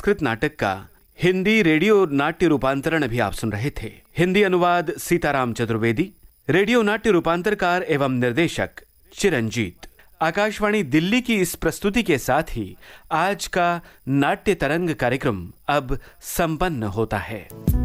संस्कृत नाटक का हिंदी रेडियो नाट्य रूपांतरण अभी आप सुन रहे थे। हिंदी अनुवाद सीताराम चतुर्वेदी, रेडियो नाट्य रूपांतरकार एवं निर्देशक चिरंजीत। आकाशवाणी दिल्ली की इस प्रस्तुति के साथ ही आज का नाट्य तरंग कार्यक्रम अब संपन्न होता है।